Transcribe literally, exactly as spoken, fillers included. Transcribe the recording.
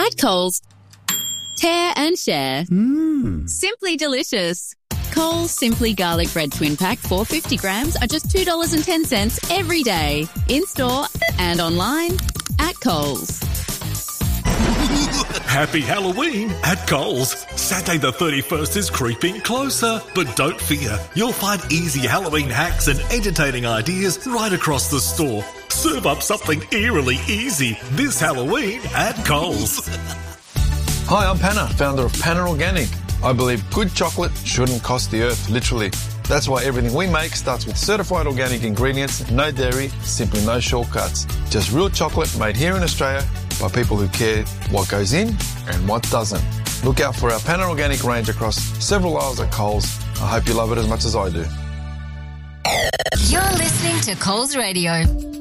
At Coles, tear and share. Mmm. Simply delicious. Coles Simply Garlic Bread Twin Pack four hundred fifty grams are just two dollars and ten cents every day. In-store and online at Coles. Happy Halloween at Coles. Saturday the thirty-first is creeping closer. But don't fear, you'll find easy Halloween hacks and entertaining ideas right across the store. Serve up something eerily easy this Halloween at Coles. Hi, I'm Panna, founder of Panna Organic. I believe good chocolate shouldn't cost the earth, literally. That's why everything we make starts with certified organic ingredients, no dairy, simply no shortcuts. Just real chocolate made here in Australia by people who care what goes in and what doesn't. Look out for our Panna Organic range across several aisles at Coles. I hope you love it as much as I do. You're listening to Coles Radio.